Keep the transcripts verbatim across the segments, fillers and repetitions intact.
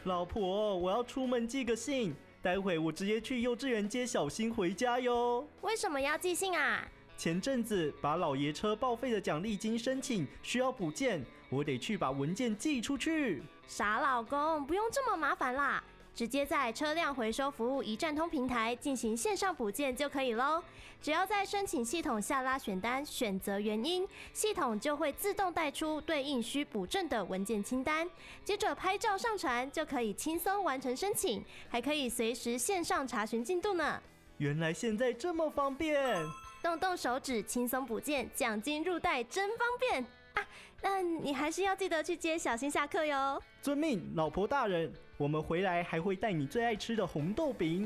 老婆，我要出门寄个信，待会我直接去幼稚园接小新回家哟。 为什么要寄信啊？ 前阵子把老爷车报废的奖励金申请需要补件，我得去把文件寄出去。 傻老公，不用这么麻烦啦，直接在车辆回收服务一站通平台进行线上补件就可以咯。只要在申请系统下拉选单，选择原因，系统就会自动带出对应需补正的文件清单，接着拍照上传就可以轻松完成申请，还可以随时线上查询进度呢。 原来现在这么方便， 动动手指轻松补件，奖金入袋真方便啊！但你还是要记得去接小新下课哟。 遵命，老婆大人。我们回来还会带你最爱吃的红豆饼。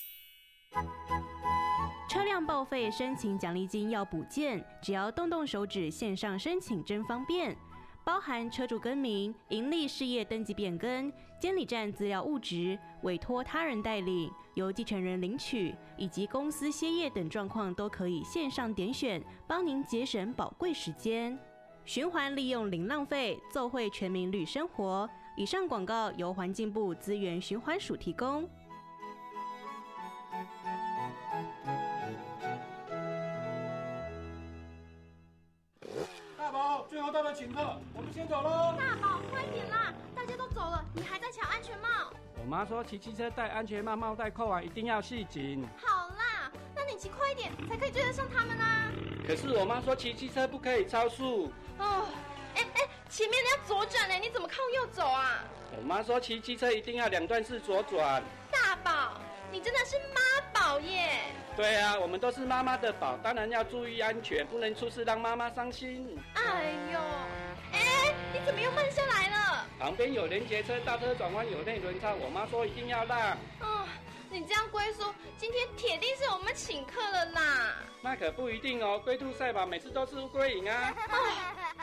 车辆报废申请奖励金要补件，只要动动手指线上申请真方便，包含车主更名、营利事业登记变更、监理站资料物质、委托他人代领、由继承人领取，以及公司歇业等状况都可以线上点选，帮您节省宝贵时间。循环利用零浪费，奏会全民绿生活。以上广告由环境部资源循环署提供。 大宝，最后到了请客，我们先走喽。 大宝，快点啦！大家都走了，你还在抢安全帽？ 我妈说骑机车戴安全帽，帽带扣完一定要系紧。 好啦，那你骑快一点，才可以追得上他们啊！ 可是我妈说骑机车不可以超速。 哦，哎哎，前面你要左转呢，你怎么靠右走啊？ 我妈说骑机车一定要两段式左转。 大宝，你真的是妈宝耶！ 对啊，我们都是妈妈的宝，当然要注意安全，不能出事让妈妈伤心。 哎呦，哎，你怎么又慢下来了？ 旁边有连结车，大车转弯有内轮差，我妈说一定要让。 哦，你这样龟叔，今天铁定是我们请客了啦。 那可不一定哦，龟兔赛跑每次都是乌龟赢啊。 哦，